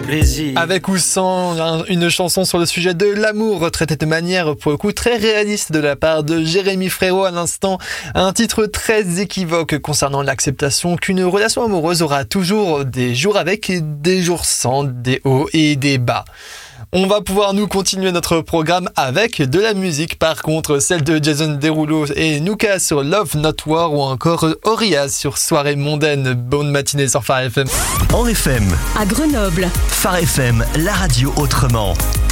plaisir. Avec ou sans une chanson sur le sujet de l'amour, traitée de manière pour le coup très réaliste de la part de Jérémy Frérot à l'instant. Un titre très équivoque concernant l'acceptation qu'une relation amoureuse aura toujours des jours avec et des jours sans, des hauts et des bas. On va pouvoir nous continuer notre programme avec de la musique, par contre celle de Jason Derulo et Nuka sur Love Not War ou encore Orias sur Soirée Mondaine. Bonne matinée sur Phare FM. En FM, à Grenoble, Phare FM, la radio autrement.